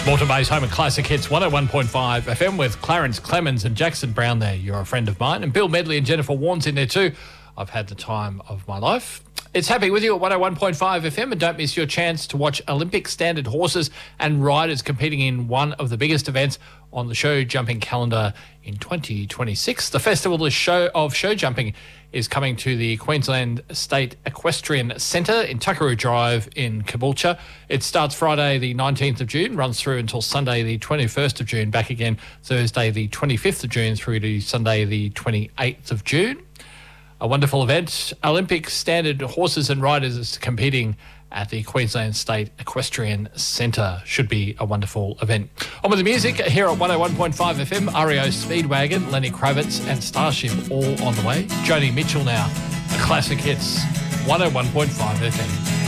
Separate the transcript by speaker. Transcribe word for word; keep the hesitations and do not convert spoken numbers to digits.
Speaker 1: Moreton Bay's home of classic hits, one oh one point five F M with Clarence Clemens and Jackson Brown there. You're a friend of mine. And Bill Medley and Jennifer Warnes in there too. I've had the time of my life. It's Happy with you at one oh one point five F M, and don't miss your chance to watch Olympic standard horses and riders competing in one of the biggest events on the show jumping calendar in twenty twenty-six. The Festival of Show, of show Jumping is coming to the Queensland State Equestrian Centre in Tuckaroo Drive in Caboolture. It starts Friday the nineteenth of June, runs through until Sunday the twenty-first of June, back again Thursday the twenty-fifth of June through to Sunday the twenty-eighth of June. A wonderful event. Olympic standard horses and riders competing at the Queensland State Equestrian Centre. Should be a wonderful event. On with the music here at one oh one point five F M. R E O Speedwagon, Lenny Kravitz and Starship all on the way. Joni Mitchell now. A classic hits. one oh one point five F M.